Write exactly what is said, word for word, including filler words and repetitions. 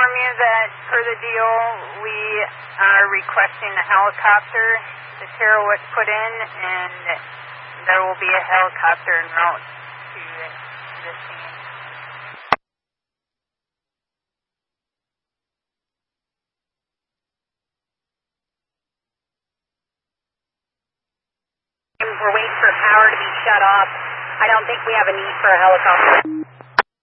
inform you that per the deal, we are requesting a helicopter. The Terra was put in, and there will be a helicopter en route to the scene. We're waiting for power to be shut off. I don't think we have a need for a helicopter.